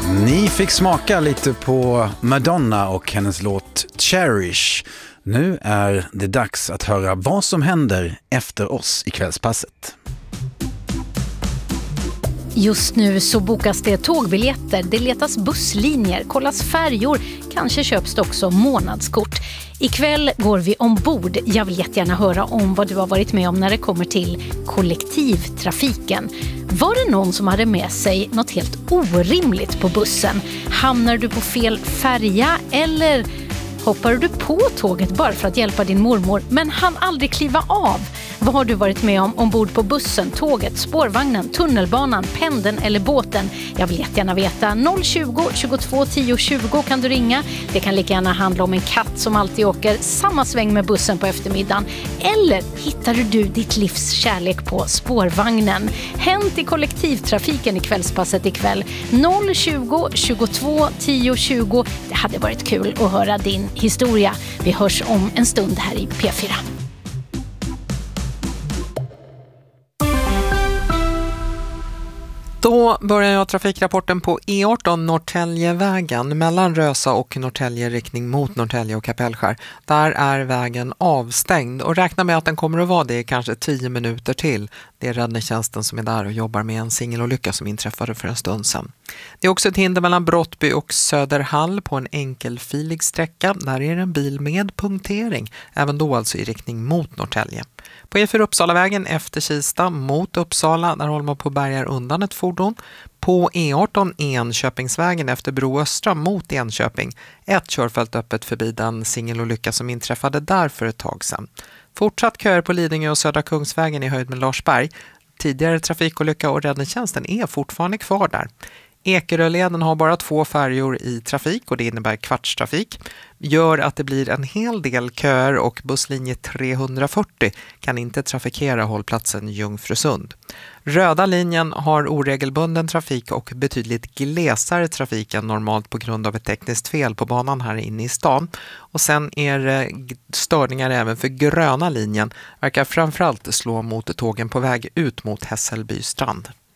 Ni fick smaka lite på Madonna och hennes låt Cherish. Nu är det dags att höra vad som händer efter oss i kvällspasset. Just nu så bokas det tågbiljetter, det letas busslinjer, kollas färjor, kanske köps det också månadskort. Ikväll går vi ombord. Jag vill jättegärna höra om vad du har varit med om när det kommer till kollektivtrafiken. Var det någon som hade med sig något helt orimligt på bussen? Hamnar du på fel färja eller hoppar du på tåget bara för att hjälpa din mormor men hann aldrig kliva av? Vad har du varit med om ombord på bussen, tåget, spårvagnen, tunnelbanan, pendeln eller båten? Jag vill jättegärna veta. 020 22 10 20 kan du ringa. Det kan lika gärna handla om en katt som alltid åker samma sväng med bussen på eftermiddagen. Eller hittar du ditt livs kärlek på spårvagnen? Hänt i kollektivtrafiken i kvällspasset ikväll. 020 22 10 20. Det hade varit kul att höra din historia. Vi hörs om en stund här i P4. Då börjar jag trafikrapporten på E18 Norrtäljevägen mellan Rösa och Norrtälje riktning mot Norrtälje och Kapellskär. Där är vägen avstängd och räkna med att den kommer att vara det i kanske 10 minuter till. Det är räddningstjänsten som är där och jobbar med en singelolycka som inträffade för en stund sedan. Det är också ett hinder mellan Brottby och Söderhall på en enkelfilig sträcka. Där är det en bil med punktering, även då alltså i riktning mot Norrtälje. På E4 Uppsalavägen efter Kista mot Uppsala, där håller man på Bergar undan ett fordon. På E18 Enköpingsvägen efter Bro Östra mot Enköping. Ett körfält öppet förbi den singelolycka som inträffade där för ett tag sedan. Fortsatt köer på Lidingö och Södra Kungsvägen i höjd med Larsberg. Tidigare trafikolycka och räddningstjänsten är fortfarande kvar där. Ekeröleden har bara 2 färjor i trafik och det innebär kvartstrafik. Gör att det blir en hel del köer och busslinje 340 kan inte trafikera hållplatsen Jungfrusund. Röda linjen har oregelbunden trafik och betydligt glesare trafik än normalt på grund av ett tekniskt fel på banan här inne i stan. Och sen är det störningar även för gröna linjen, verkar framförallt slå mot tågen på väg ut mot Hässelby strand.